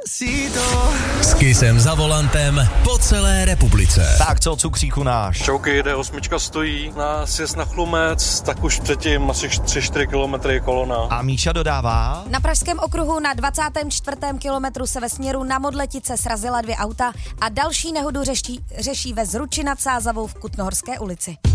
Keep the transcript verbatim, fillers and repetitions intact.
Despacito. S Kissem za volantem po celé republice. Tak co, cukříku náš? Čauky, D osm stojí na sjezd na Chlumec, tak už předtím asi tři čtyři kilometry je kolona. A Míša dodává? Na Pražském okruhu na dvacátém čtvrtém kilometru se ve směru na Modletice srazila dvě auta a další nehodu řeší, řeší ve Zruči nad Sázavou v Kutnohorské ulici.